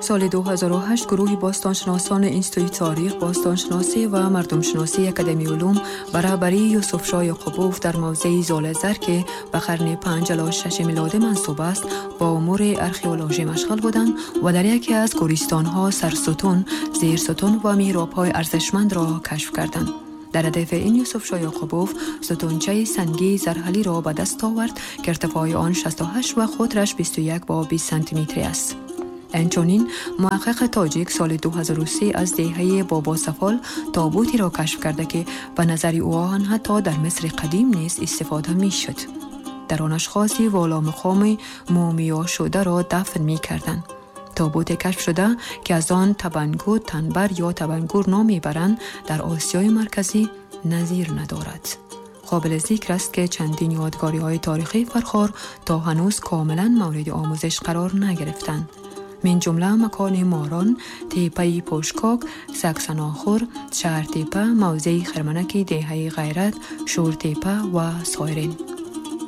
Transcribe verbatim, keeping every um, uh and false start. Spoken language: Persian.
سال دو هزار و هشت گروهی باستانشناسان انستیتوی تاریخ، باستانشناسی و مردمشناسی اکادمی علوم برابری یوسف شاه یعقوبوف در موضع زالزر که به قرن پنج الی شش میلادی منسوب است با امور ارخئولوژی مشغول بودند و در یکی از گوریستان‌ها سرستون، زیرستون و میراب‌های ارزشمند را کشف کردند. در هدف این یوسف شاه یعقوبوف ستونچه سنگی زرحلی را به دست آورد که ارتفاع آن شصت و هشت و قطرش بیست و یک با بیست سانتی متری است. انچنین محقق تاجیک سال دو هزار و سه از دهه بابا سفال تابوتی را کشف کرده که به نظر او آن حتی در مصر قدیم نیز استفاده می شد. در آن اشخاصی والا مقام مومیا شده را دفن می کردند. تابوت کشف شده که از آن تبنگور تنبر یا تبنگور نام میبرند در آسیای مرکزی نظیر ندارد. قابل ذکر است که چندین یادگاری های تاریخی فرخار تا هنوز کاملا مورد آموزش قرار نگرفتند. من جمله مکان ماران، تیپه پوشکاک، سکسناخور، شهر تیپه، موضع خرمنک دهه غیرت، شور تیپه و سایرین.